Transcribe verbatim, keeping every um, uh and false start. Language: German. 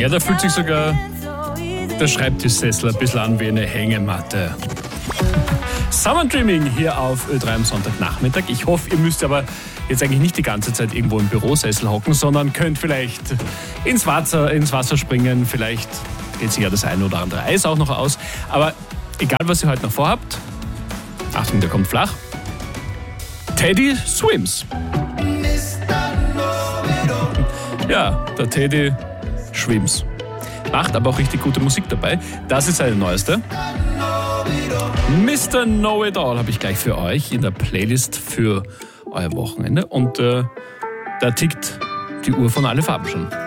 Ja, da fühlt sich sogar der Schreibtischsessel ein bisschen an wie eine Hängematte. Summer Dreaming hier auf Ö drei am Sonntagnachmittag. Ich hoffe, ihr müsst aber jetzt eigentlich nicht die ganze Zeit irgendwo im Bürosessel hocken, sondern könnt vielleicht ins Wasser, ins Wasser springen. Vielleicht geht sich ja das eine oder andere Eis auch noch aus. Aber egal, was ihr heute noch vorhabt, Achtung, der kommt flach. Teddy swims. Ja, der Teddy schwimms. Macht aber auch richtig gute Musik dabei. Das ist seine neueste. Mister Know-It-All habe ich gleich für euch in der Playlist für euer Wochenende. Und äh, da tickt die Uhr von Alle Farben schon.